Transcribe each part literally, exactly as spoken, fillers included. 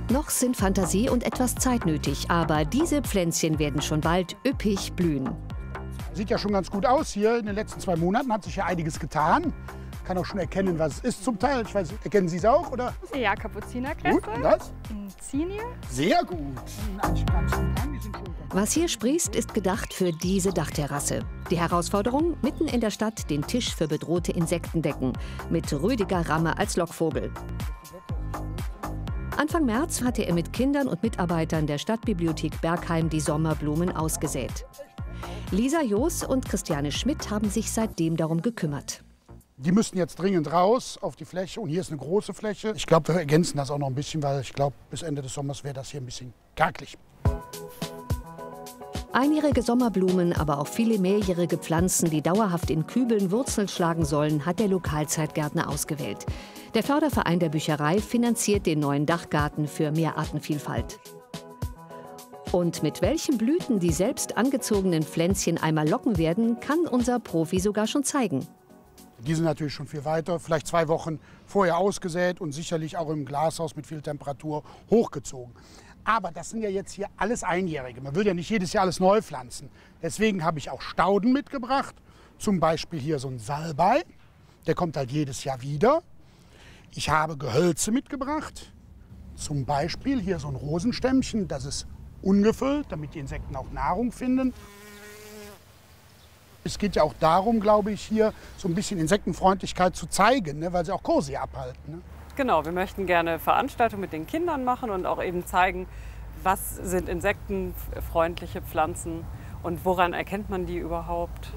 Noch sind Fantasie und etwas Zeit nötig, aber diese Pflänzchen werden schon bald üppig blühen. Sieht ja schon ganz gut aus hier. In den letzten zwei Monaten hat sich ja einiges getan. Kann auch schon erkennen, was es ist zum Teil. Ich weiß, erkennen Sie es auch, oder? Ja, Kapuzinerkresse. Gut, und das? Zinie. Sehr gut. Was hier sprießt, ist gedacht für diese Dachterrasse. Die Herausforderung, mitten in der Stadt den Tisch für bedrohte Insekten decken, mit Rüdiger Ramme als Lockvogel. Anfang März hatte er mit Kindern und Mitarbeitern der Stadtbibliothek Bergheim die Sommerblumen ausgesät. Lisa Joos und Christiane Schmidt haben sich seitdem darum gekümmert. Die müssten jetzt dringend raus auf die Fläche und hier ist eine große Fläche. Ich glaube, wir ergänzen das auch noch ein bisschen, weil ich glaube, bis Ende des Sommers wäre das hier ein bisschen garklig. Einjährige Sommerblumen, aber auch viele mehrjährige Pflanzen, die dauerhaft in Kübeln Wurzeln schlagen sollen, hat der Lokalzeitgärtner ausgewählt. Der Förderverein der Bücherei finanziert den neuen Dachgarten für mehr Artenvielfalt. Und mit welchen Blüten die selbst angezogenen Pflänzchen einmal locken werden, kann unser Profi sogar schon zeigen. Die sind natürlich schon viel weiter, vielleicht zwei Wochen vorher ausgesät und sicherlich auch im Glashaus mit viel Temperatur hochgezogen. Aber das sind ja jetzt hier alles Einjährige. Man will ja nicht jedes Jahr alles neu pflanzen. Deswegen habe ich auch Stauden mitgebracht. Zum Beispiel hier so ein Salbei. Der kommt halt jedes Jahr wieder. Ich habe Gehölze mitgebracht. Zum Beispiel hier so ein Rosenstämmchen. Das ist ungefüllt, damit die Insekten auch Nahrung finden. Es geht ja auch darum, glaube ich, hier so ein bisschen Insektenfreundlichkeit zu zeigen, ne, weil sie auch Kurse abhalten. Ne? Genau, wir möchten gerne Veranstaltungen mit den Kindern machen und auch eben zeigen, was sind insektenfreundliche Pflanzen und woran erkennt man die überhaupt.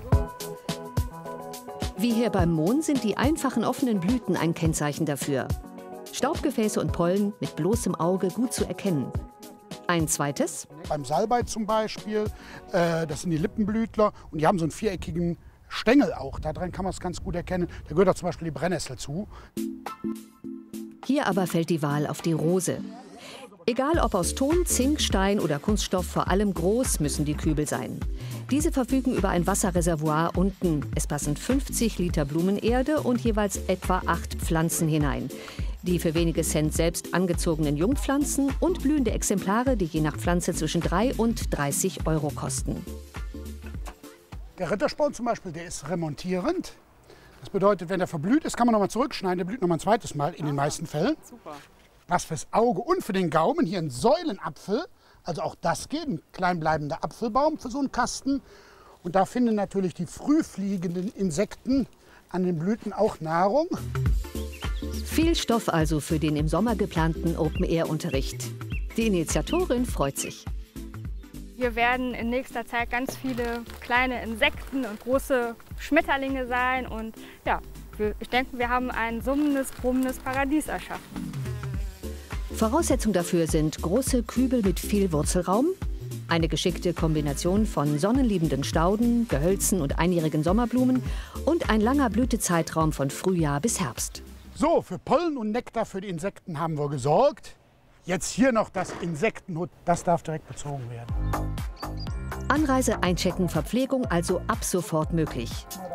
Wie hier beim Mohn sind die einfachen offenen Blüten ein Kennzeichen dafür. Staubgefäße und Pollen mit bloßem Auge gut zu erkennen. Ein zweites? Beim Salbei zum Beispiel, äh, das sind die Lippenblütler und die haben so einen viereckigen Stängel auch. Daran kann man es ganz gut erkennen. Da gehört auch zum Beispiel die Brennnessel zu. Hier aber fällt die Wahl auf die Rose. Egal ob aus Ton, Zink, Stein oder Kunststoff, vor allem groß müssen die Kübel sein. Diese verfügen über ein Wasserreservoir unten. Es passen fünfzig Liter Blumenerde und jeweils etwa acht Pflanzen hinein. Die für wenige Cent selbst angezogenen Jungpflanzen und blühende Exemplare, die je nach Pflanze zwischen drei und dreißig Euro kosten. Der Rittersporn zum Beispiel, der ist remontierend. Das bedeutet, wenn er verblüht ist, kann man noch mal zurückschneiden. Der blüht noch mal ein zweites Mal in den meisten Fällen. Super. Was fürs Auge und für den Gaumen. Hier ein Säulenapfel. Also auch das geht, ein kleinbleibender Apfelbaum für so einen Kasten. Und da finden natürlich die frühfliegenden Insekten an den Blüten auch Nahrung. Viel Stoff also für den im Sommer geplanten Open-Air-Unterricht. Die Initiatorin freut sich. Hier werden in nächster Zeit ganz viele kleine Insekten und große Schmetterlinge sein. Und ja, ich denke, wir haben ein summendes, brummendes Paradies erschaffen. Voraussetzung dafür sind große Kübel mit viel Wurzelraum, eine geschickte Kombination von sonnenliebenden Stauden, Gehölzen und einjährigen Sommerblumen und ein langer Blütezeitraum von Frühjahr bis Herbst. So, für Pollen und Nektar für die Insekten haben wir gesorgt. Jetzt hier noch das Insektenhut, das darf direkt bezogen werden. Anreise, Einchecken, Verpflegung also ab sofort möglich.